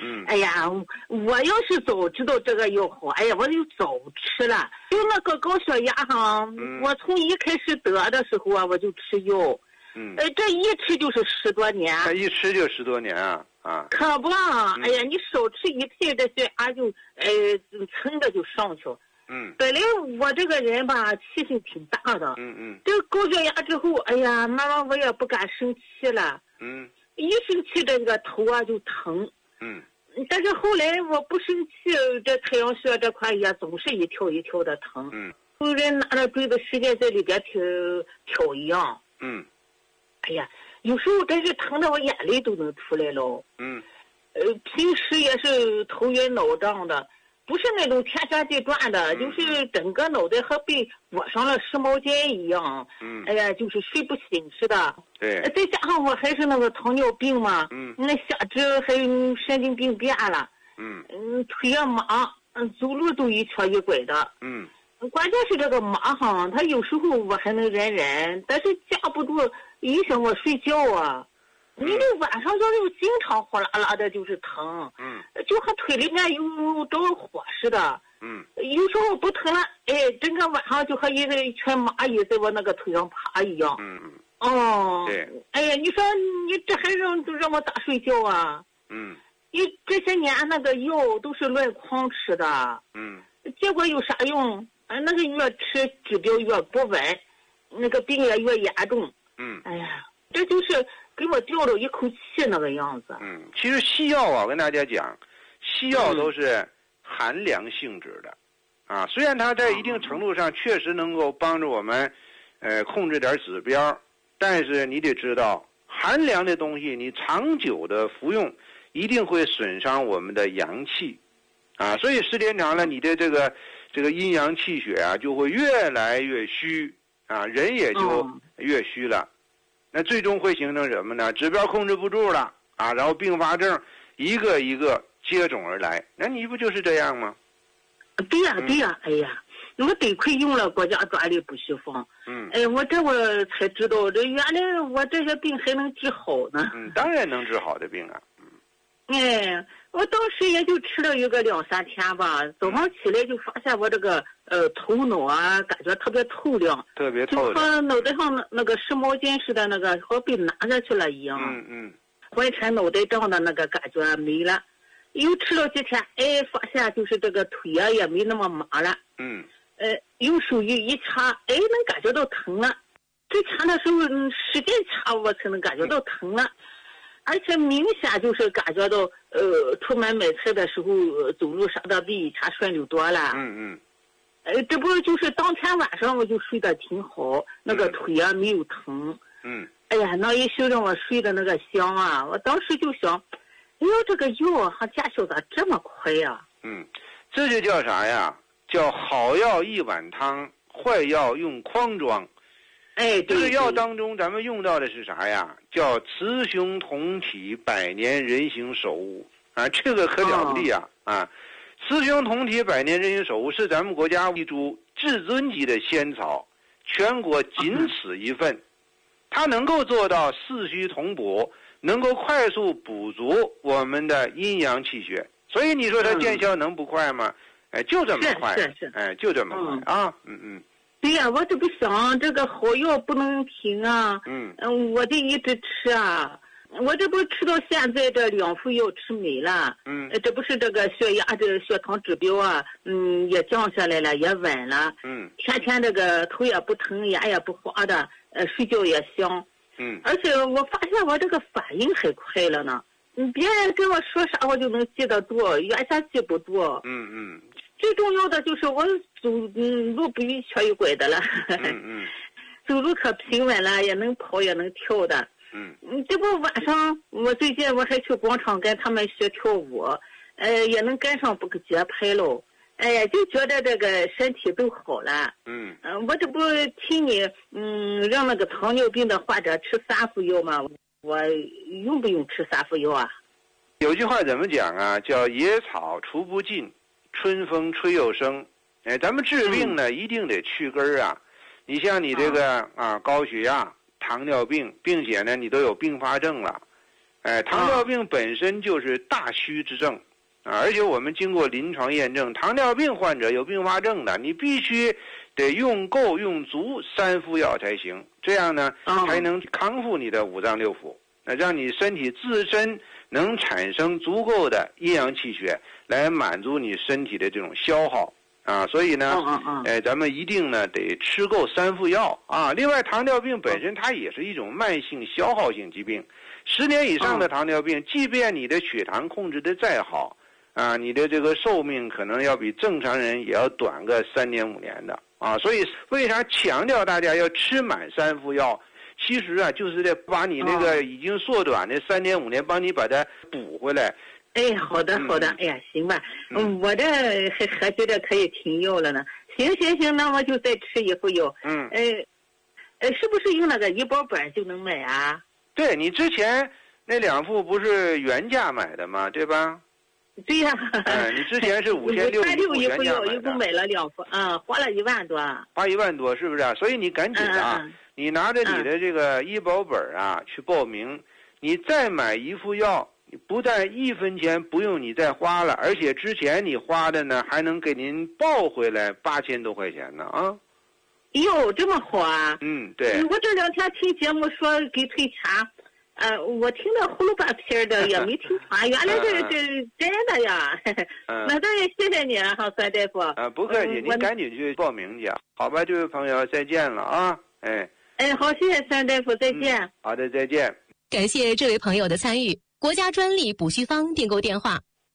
哎呀，我要是早知道这个药好，哎呀，我就早吃了。就那个高血压哈，我从一开始得的时候啊，我就吃药。这一吃就是10多年。 一吃就10多年啊！ 可不，哎呀，你少吃一片，这血压就蹭的就上去。本来我这个人吧，气性挺大的。这个高血压之后，哎呀，慢慢我也不敢生气了。一生气这个头啊就疼。但是后来我不生气，这太阳穴这块也总是一跳一跳的疼。有人拿着锥子使劲在里边挑一样。哎呀，有时候真是疼的我眼泪都能出来了。平时也是头晕脑胀的，不是那种天旋地转的，就是整个脑袋和被裹上了湿毛巾一样。哎呀，就是睡不醒似的。 对。 再加上我还是那个糖尿病嘛。那下肢还神经病变了。腿也麻，走路都一瘸一拐的。关键是这个麻哈，他有时候我还能忍，但是架不住影响我睡觉啊。你这晚上就经常火辣辣的，就是疼。就和腿里面有着火似的。有时候不疼了，哎，整个晚上就和一群蚂蚁在我那个腿上爬一样。 对。 哎呀，你说你这还让我咋睡觉啊？你这些年那个药都是乱狂吃的。结果有啥用？那个越吃指标越不稳，那个病也越严重。哎呀，这就是给我吊了一口气那个样子。 其实西药啊，我跟大家讲，西药都是寒凉性质的。虽然它在一定程度上确实能够帮助我们控制点指标，但是你得知道，寒凉的东西你长久的服用一定会损伤我们的阳气。所以时间长了，你的这个阴阳气血啊就会越来越虚。人也就越虚了。那最终会形成什么呢？指标控制不住了然后并发症一个一个接踵而来。那你不就是这样吗？ 对呀，哎呀，我得亏用了国家专利补虚方。我才知道，这原来我这些病还能治好呢。 当然能治好的病啊。 我当时也就吃了一个2、3天吧，早上起来就发现我这个头脑啊，感觉特别透亮， 特别透亮， 就和脑袋上那个湿毛巾似的，那个好被拿下去了一样。浑身脑袋胀的那个感觉没了。又吃了几天，发现就是这个腿啊也没那么麻了。用手一掐，能感觉到疼了。之前的时候使劲掐我才能感觉到疼了。而且明显就是感觉到，出门买菜的时候走路啥的比以前顺溜多了。这不就是当天晚上我就睡得挺好，那个腿啊没有疼。哎呀，那一宿让我睡的那个香啊！我当时就想，这个药还见效咋这么快呀？ 这就叫啥呀？叫好药一碗汤，坏药用筐装。这个药当中咱们用到的是啥呀？叫雌雄同体百年人形首物这个可了不地雌雄同体百年人形首物是咱们国家一株至尊级的仙草，全国仅此一份。它能够做到四虚同补，能够快速补足我们的阴阳气血，所以你说它见效能不快吗？就这么快。 是就这么快啊。 对呀，我这不想这个好药不能停啊。我得一直吃啊。我这不吃到现在这2副药吃没了。这不是这个血压这血糖指标啊，也降下来了，也稳了。天天这个头也不疼，眼也不花的，睡觉也香。而且我发现我这个反应还快了呢。别人跟我说啥我就能记得住，原先记不住。最重要的就是我走路不一瘸一拐的了。走路可平稳了，也能跑也能跳的。这不晚上我最近我还去广场跟他们学跳舞，也能跟上不个节拍喽。哎呀，就觉得这个身体都好了。我这不听你让那个糖尿病的患者吃3副药吗？我用不用吃3副药啊？ 有句话怎么讲啊？叫野草除不尽，春风吹又生。咱们治病呢，一定得去根儿啊。你像你这个高血压、糖尿病，并且呢你都有并发症了， 糖尿病本身就是大虚之症而且我们经过临床验证，糖尿病患者有并发症的，你必须得用够用足3副药才行，这样呢才能康复你的五脏六腑，让你身体自身能产生足够的阴阳气血来满足你身体的这种消耗所以呢咱们一定呢得吃够3副药另外糖尿病本身它也是一种慢性消耗性疾病，10年以上的糖尿病即便你的血糖控制的再好你的这个寿命可能要比正常人也要短个3年5年的所以为啥强调大家要吃满3副药？其实就是得把你那个已经缩短的3年5年帮你把它补回来。 好的好的，哎呀，行吧，我这还觉得可以停药了呢。行，那我就再吃1副药。是不是用那个医保本就能买啊？ 对，你之前那2副不是原价买的吗？对吧？ 对呀， 你之前是5600 一副药，一共买了2副，花了1万多。 花1万多是不是所以你赶紧你拿着你的这个医保本去报名，你再买1副药，你不但1分钱不用你再花了，而且之前你花的呢还能给您报回来8000多块钱呢哟，这么好啊？ 对。 我这2天听节目说给退钱。我听得呼噜半天的，也没听穿，原来这真的呀。那当然谢谢你了，孙大夫。 不客气，您赶紧去报名去。好吧，这位朋友，再见了好，谢谢孙大夫，再见。 好的，再见。 感谢这位朋友的参与。国家专利补虚方订购电话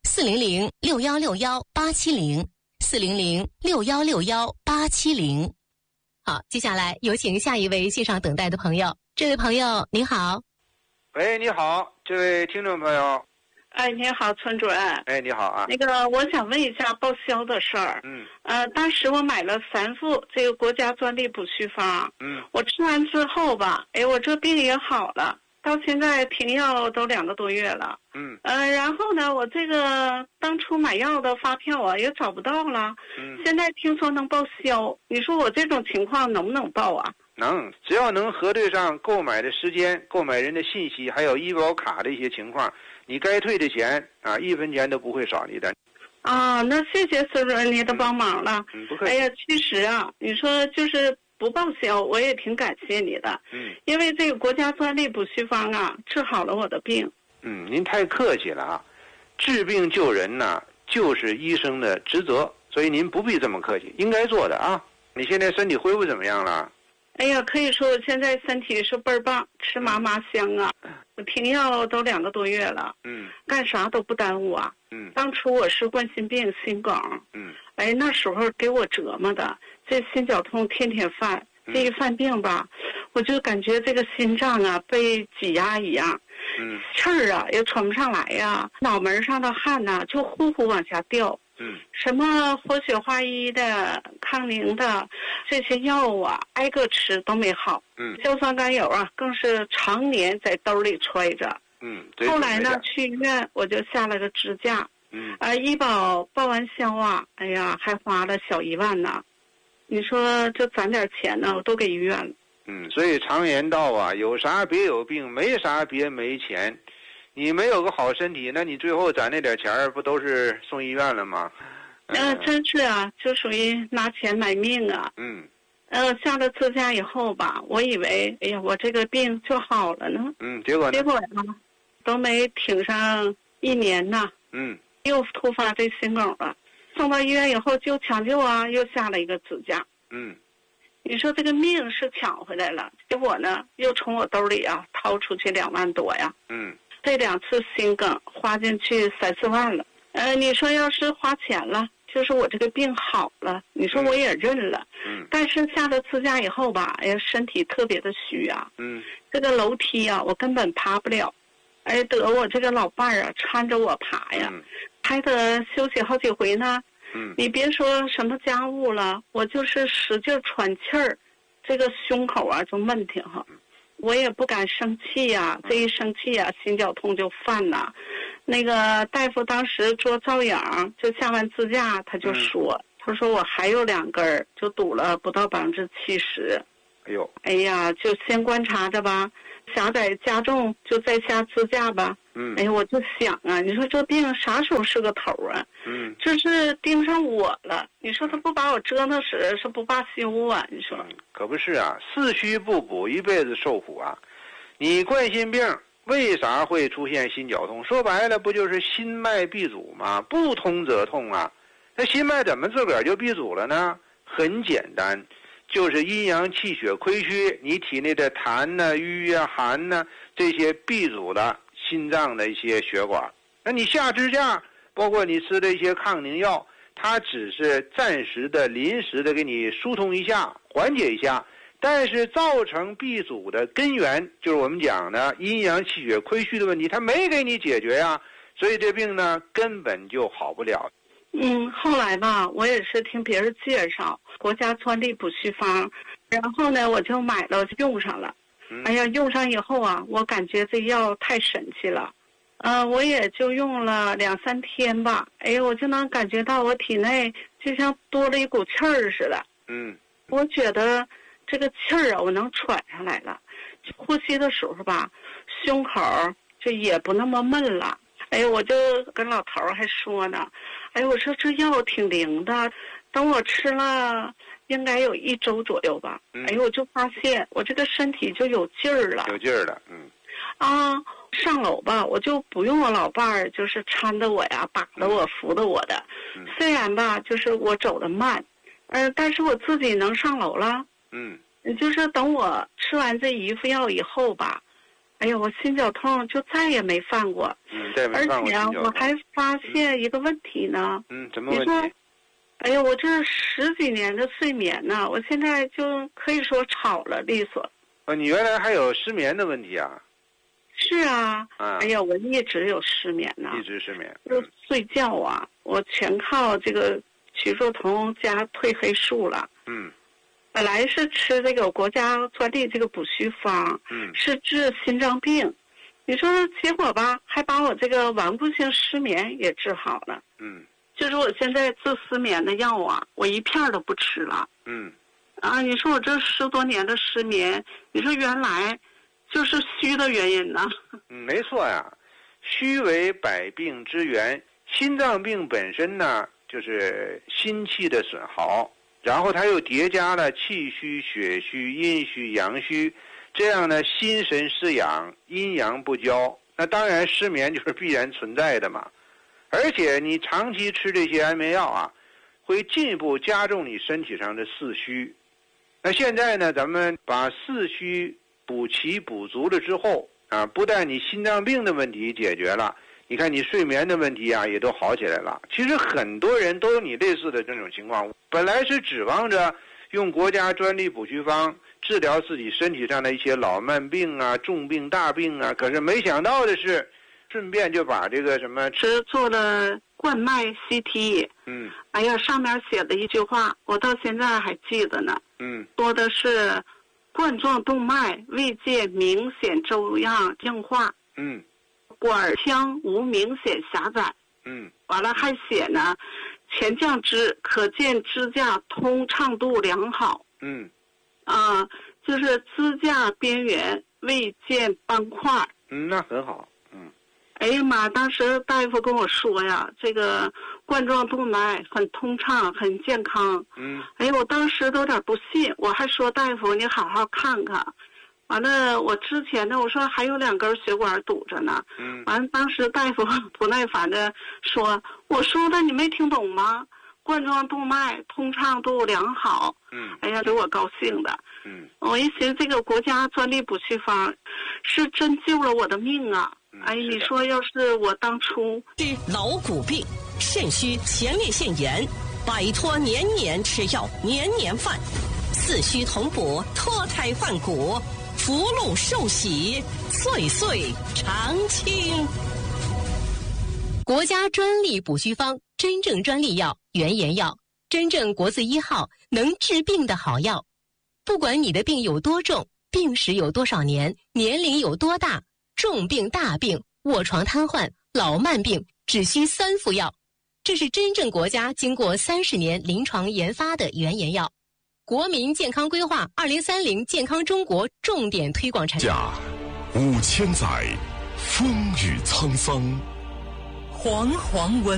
400-6161-870，400-6161-870。好，接下来有请下一位线上等待的朋友。这位朋友您好。 喂，你好，这位听众朋友。 你好，村主任。 你好那个，我想问一下报销的事儿。当时我买了3副这个国家专利补虚方。我吃完之后吧，我这病也好了，到现在停药都2个多月了。然后呢，我这个当初买药的发票也找不到了。现在听说能报销，你说我这种情况能不能报啊？ 能，只要能核对上购买的时间、购买人的信息，还有医保卡的一些情况，你该退的钱1分钱都不会少你的。 那谢谢孙主任您的帮忙了。 不客气。 其实你说就是不报销，我也挺感谢你的。因为这个国家专利补虚方治好了我的病。 您太客气了治病救人就是医生的职责，所以您不必这么客气，应该做的你现在身体恢复怎么样了？ 可以说我现在身体是倍儿棒，吃嘛嘛香我停药都2个多月了。干啥都不耽误当初我是冠心病、心梗。那时候给我折磨的，这心绞痛天天犯，这一犯病吧，我就感觉这个心脏被挤压一样。气儿也喘不上来脑门上的汗就呼呼往下掉。什么活血化瘀的、康宁的这些药挨个吃都没好。硝酸甘油更是常年在兜里揣着。后来呢，去医院我就下了个支架。医保报完销还花了小1万呢。你说就攒点钱呢，我都给医院了。 所以常言道有啥别有病，没啥别没钱。你没有个好身体，那你最后攒那点钱不都是送医院了吗？ 真是就属于拿钱买命下了支架以后吧，我以为我这个病就好了呢。 结果都没挺上1年呢。又突发这心梗了，送到医院以后就抢救又下了一个支架。你说这个命是抢回来了，结果呢又从我兜里掏出去2万多呀。这2次心梗花进去3、4万了。你说要是花钱了，就是我这个病好了，你说我也认了。但是下了支架以后吧，身体特别的虚这个楼梯我根本爬不了。得我这个老伴儿搀着我爬呀，还得休息好几回呢。你别说什么家务了，我就是使劲喘气儿，这个胸口就闷挺哈。我也不敢生气这一生气心绞痛就犯了。那个大夫当时做造影，就下完支架他就说，他说我还有2根就堵了不到70%。 哎呀， 就先观察着吧， 狭窄加重，就在下支架吧。哎呀，我就想啊，你说这病啥时候是个头啊？这是盯上我了。你说他不把我折腾死，是不罢休啊？你说， 可不是啊，四虚不补，一辈子受苦啊。你冠心病为啥会出现心绞痛？说白了，不就是心脉闭阻吗？不通则痛啊。那心脉怎么自个儿就闭阻了呢？很简单，就是阴阳气血亏虚，你体内的痰呢、瘀啊、寒呢，这些闭阻了心脏的一些血管。那你下支架，包括你吃的一些抗凝药，它只是暂时的、临时的给你疏通一下、缓解一下，但是造成闭阻的根源，就是我们讲的阴阳气血亏虚的问题，它没给你解决呀，所以这病呢根本就好不了。 后来吧，我也是听别人介绍国家专利补虚方，然后呢我就买了用上了。哎呀，用上以后啊，我感觉这药太神奇了。我也就用了2-3天吧，哎呀，我就能感觉到我体内就像多了一股气儿似的。我觉得这个气儿啊，我能喘上来了，呼吸的时候吧，胸口就也不那么闷了。哎呀，我就跟老头儿还说呢，哎呀，我说这药挺灵的，等我吃了应该有1周左右吧。哎呀，我就发现我这个身体就有劲儿了， 有劲儿了。 上楼吧，我就不用我老伴儿就是搀着我呀，把着我，扶着我的。虽然吧，就是我走得慢，但是我自己能上楼了。就是等我吃完这一副药以后吧，哎呀，我心绞痛就再也没犯过。而且我还发现一个问题呢。 什么问题？ 你说，哎呀，我这10几年的睡眠呢，我现在就可以说好了利索。 你原来还有失眠的问题啊？ 是啊。哎呀，我一直有失眠呢。 一直失眠。 就睡觉啊，我全靠这个曲唑酮加褪黑素了。本来是吃这个国家专利这个补虚方，是治心脏病。你说结果吧，还把我这个顽固性失眠也治好了。就是我现在治失眠的药啊，我一片都不吃了。你说我这10多年的失眠，你说原来就是虚的原因呢？ 没错呀，虚为百病之源。心脏病本身呢，就是心气的损耗，然后它又叠加了气虚、血虚、阴虚、阳虚，这样呢，心神失养，阴阳不交，那当然失眠就是必然存在的嘛。而且你长期吃这些安眠药啊，会进一步加重你身体上的四虚。那现在呢，咱们把四虚补齐补足了之后啊，不但你心脏病的问题解决了，你看你睡眠的问题啊也都好起来了。其实很多人都有你类似的这种情况，本来是指望着用国家专利补虚方治疗自己身体上的一些老慢病啊、重病大病啊，可是没想到的是，顺便就把这个什么做了冠脉 CT。哎呀，上面写的一句话我到现在还记得呢。说的是冠状动脉未见明显粥样硬化。管腔无明显狭窄。完了还写呢，前降支可见支架通畅度良好。就是支架边缘未见斑块。 那很好。 哎呀妈！当时大夫跟我说呀，这个冠状动脉很通畅，很健康。哎呀，我当时都有点不信，我还说大夫你好好看看。完了，我之前呢，我说还有2根血管堵着呢。完了，当时大夫不耐烦的说：“我说的你没听懂吗？冠状动脉通畅度良好。”哎呀，给我高兴的。我一寻这个国家专利补虚方，是真救了我的命啊！哎，你说要是我当初是老骨病、肾虚、前列腺炎，摆脱年年吃药、年年犯，四虚同补，脱胎换骨，福禄寿喜，岁岁常青。 国家专利补虚方，真正专利药，原研药，真正国字1号，能治病的好药。不管你的病有多重，病史有多少年，年龄有多大，重病、大病、卧床瘫痪、老慢病，只需3副药。这是真正国家经过30年临床研发的原研药。国民健康规划2030健康中国重点推广产品。 家 5000载，风雨沧桑， 煌煌文